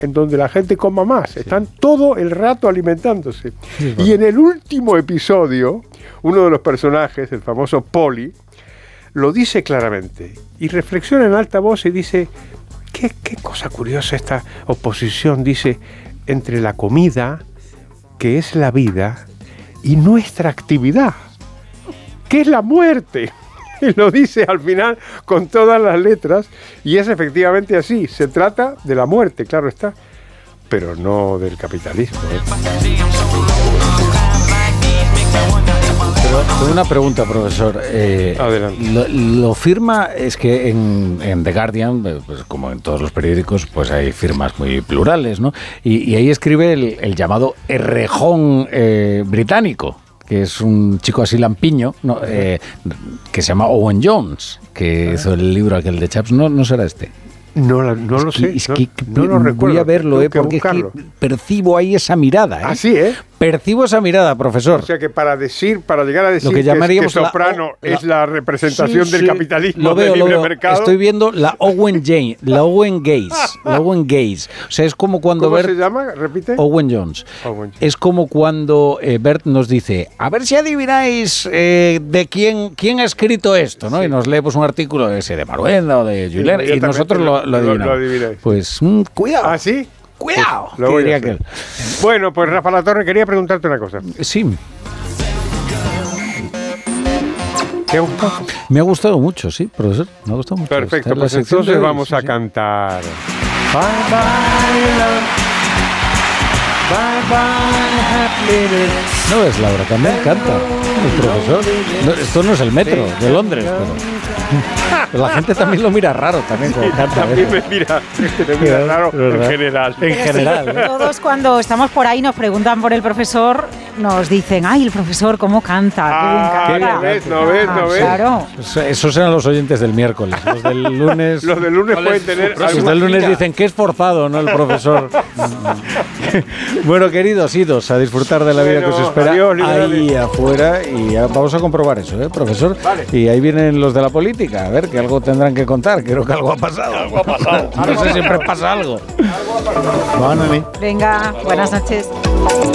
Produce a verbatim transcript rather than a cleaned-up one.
en donde la gente coma más. Están todo el rato alimentándose. Sí, bueno. Y en el último episodio, uno de los personajes, el famoso Poli, lo dice claramente y reflexiona en alta voz y dice, qué, qué cosa curiosa esta oposición, dice, entre la comida, que es la vida, y nuestra actividad, que es la muerte. Y lo dice al final con todas las letras, y es efectivamente así, se trata de la muerte, claro está, pero no del capitalismo, ¿eh? Pero, pero una pregunta, profesor. Eh, Adelante. Lo, lo firma, es que en, en The Guardian, pues como en todos los periódicos, pues hay firmas muy plurales, ¿no? Y, y ahí escribe el, el llamado Errejón eh, británico, que es un chico así lampiño, ¿no? eh, que se llama Owen Jones, que hizo el libro aquel de Chaps. ¿No, no será este? No, no lo es sé, que, es no, que, no lo recuerdo. Voy a verlo, eh, porque es que percibo ahí esa mirada. ¿eh? Así, ¿eh? Percibo esa mirada, profesor. O sea que para decir, para llegar a decir lo que, llamaríamos que, que Soprano la, es la representación sí, del sí, capitalismo lo veo, del libre lo veo. mercado. Estoy viendo la Owen Jane, la Owen Gaze, la Owen Gaze. O sea, es como cuando ¿Cómo Bert, se llama? Repite. Owen Jones. Owen Jones. Es como cuando eh, Bert nos dice, a ver si adivináis eh, de quién quién ha escrito esto, ¿no? Sí. Y nos leemos un artículo ese de Maruenda o de Julián y nosotros lo, lo adivinamos. Lo, lo pues mmm, cuidado. ¿Ah, sí? Cuidado. Pues lo diría aquel. Bueno, pues Rafa Latorre, quería preguntarte una cosa. Sí. ¿Te ha gustado? Me ha gustado mucho, sí, profesor. Me ha gustado mucho. Perfecto, pues entonces de... vamos sí, a sí. cantar. Bye bye love. Bye bye happiness. No es Laura, también canta el profesor. No, esto no es el metro de Londres, pero la gente también lo mira raro también cuando sí, canta. También me mira, me mira raro en general. En general. ¿eh? Todos cuando estamos por ahí nos preguntan por el profesor, nos dicen, ay, el profesor cómo canta. Ah, qué bien canta. ¿no ves? ¿No ves? ¿No ves? Claro. Eso, esos eran los oyentes del miércoles. Los del lunes. Los del lunes pueden tener. Los del lunes dicen que es forzado, ¿no? El profesor. Bueno, queridos, idos a disfrutar de la vida bueno, que os espera adiós, ahí afuera. Y vamos a comprobar eso, ¿eh, profesor? Vale. Y ahí vienen los de la política. A ver, que algo tendrán que contar. Creo que algo ha pasado. Algo ha pasado. No sé, siempre pasa algo. Venga, buenas noches.